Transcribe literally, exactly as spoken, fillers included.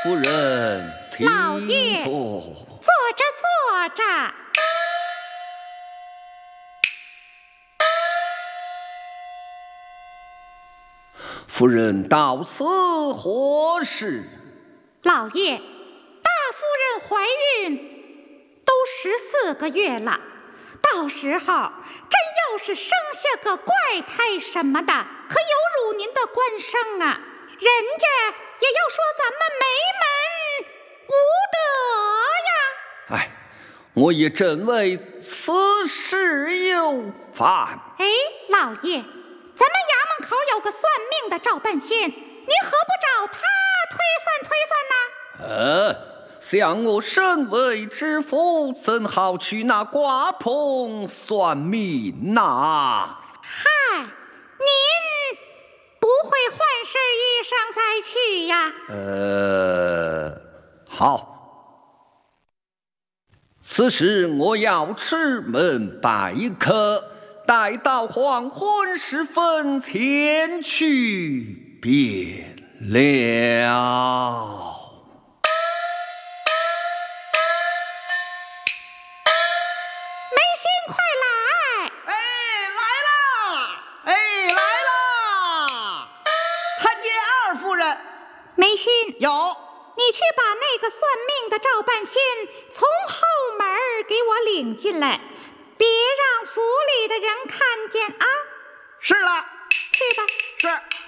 夫人，请老爷坐。 坐着坐着。 夫人到此何事？ 老爷，大夫人怀孕都十四个月了，到时候真要是生下个怪胎什么的，可有辱您的官声啊！人家也要说咱们梅门无德呀。 哎，我也正为此事有烦。 哎，老爷，咱们衙门口有个算命的赵半仙，您何不找他推算推算呢？ 呃，像我身为知府，怎好去那瓜棚算命呐？ 嗨，您不会换身衣裳再去呀？ 呃，好，此时我要出门拜客，待到黄昏时分前去便了。 梅心，快来！ 哎，来啦！哎，来啦！参见二夫人。 梅心， 有。 你去把那个算命的赵半仙从后门给我领进来，别让府里的人看见啊！ 是了。 去吧。 是。